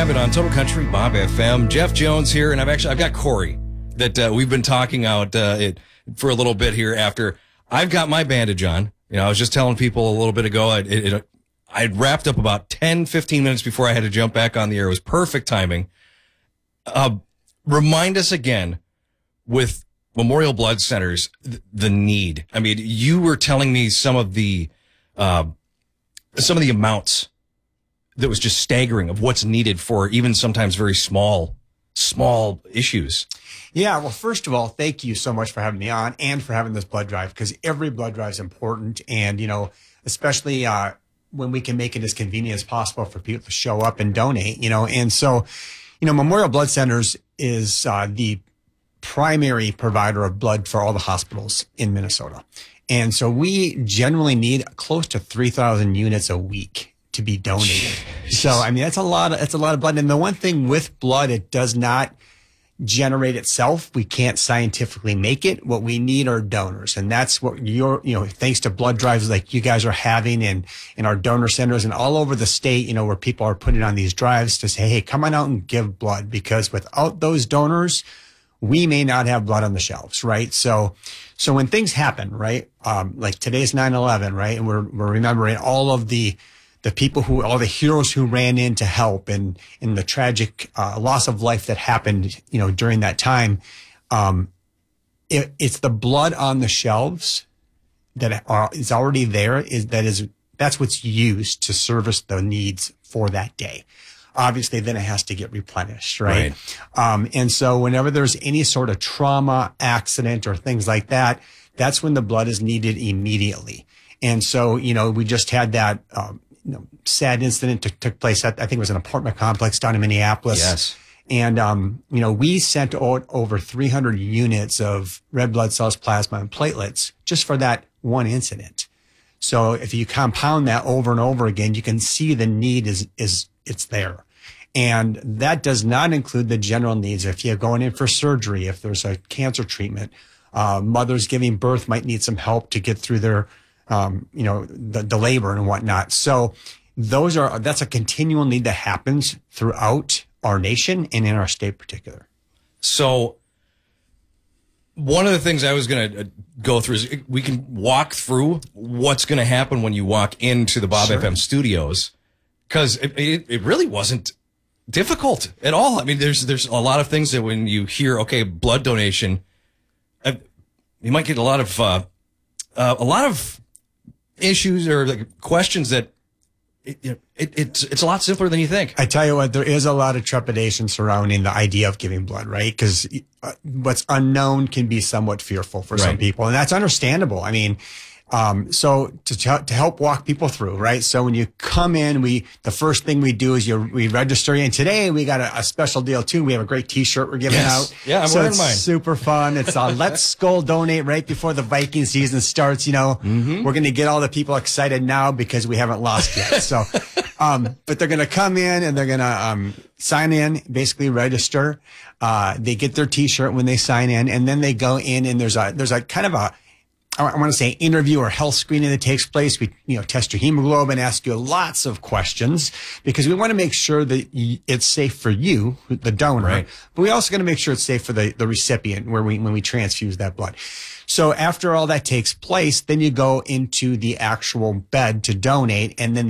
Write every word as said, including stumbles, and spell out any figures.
have it on Total Country Bob F M. Jeff Jones here, and I've actually I've got Corey that uh, we've been talking out uh, it, for a little bit here. After I've got my bandage on, you know, I was just telling people a little bit ago, I it, it, I'd wrapped up about ten, fifteen minutes before I had to jump back on the air. It was perfect timing. Uh, remind us again with Memorial Blood Centers th- the need. I mean, you were telling me some of the uh, some of the amounts that was just staggering of what's needed for even sometimes very small, small issues. Yeah. Well, first of all, thank you so much for having me on and for having this blood drive, because every blood drive is important. And, you know, especially, uh, when we can make it as convenient as possible for people to show up and donate, you know, and so, you know, Memorial Blood Centers is, uh, the primary provider of blood for all the hospitals in Minnesota. And so we generally need close to three thousand units a week to be donated. So, I mean, that's a lot of, that's a lot of blood. And the one thing with blood, it does not generate itself. We can't scientifically make it. What we need are donors. And that's what you're, you know, thanks to blood drives like you guys are having and in our donor centers and all over the state, you know, where people are putting on these drives to say, hey, come on out and give blood, because without those donors, we may not have blood on the shelves, right? So, so when things happen, right? Um, like today's nine eleven, right? And we're, we're remembering all of the, the people who, all the heroes who ran in to help, and, and the tragic uh, loss of life that happened, you know, during that time. Um, it, it's the blood on the shelves that are, is already there, is that is, that's what's used to service the needs for that day. Obviously, then it has to get replenished, right? right. Um, and so whenever there's any sort of trauma, accident, or things like that, that's when the blood is needed immediately. And so, you know, we just had that, um, you know, sad incident t- took place at, I think it was an apartment complex down in Minneapolis. Yes. And, um, you know, we sent out over three hundred units of red blood cells, plasma, and platelets just for that one incident. So if you compound that over and over again, you can see the need is, is, it's there. And that does not include the general needs. If you're going in for surgery, if there's a cancer treatment, uh, mothers giving birth might need some help to get through their, um, you know, the, the labor and whatnot. So those are, that's a continual need that happens throughout our nation and in our state particular. So one of the things I was going to go through is we can walk through what's going to happen when you walk into the Bob Sure. F M studios, because it, it, it really wasn't difficult at all. I mean, there's there's a lot of things that when you hear, okay, blood donation, uh, you might get a lot of uh, uh, a lot of issues or like questions that it, it, it's it's a lot simpler than you think. I tell you what, there is a lot of trepidation surrounding the idea of giving blood, right? Because uh, what's unknown can be somewhat fearful for Right. some people, and that's understandable. I mean, um, so to to help walk people through, right? So when you come in, we the first thing we do is you we register you. And today we got a, a special deal too. We have a great T-shirt we're giving Yes. out. Yeah, I'm so wearing it's mine. super fun. It's uh, Let's Skull Donate right before the Viking season starts. You know, mm-hmm. We're going to get all the people excited now because we haven't lost yet. So, um, but they're going to come in and they're going to um, sign in, basically register. Uh, they get their T-shirt when they sign in, and then they go in and there's a there's a kind of a I want to say interview or health screening that takes place. We, you know, test your hemoglobin, ask you lots of questions because we want to make sure that it's safe for you, the donor, Right. but we also got to make sure it's safe for the, the recipient where we, when we transfuse that blood. So after all that takes place, then you go into the actual bed to donate, and then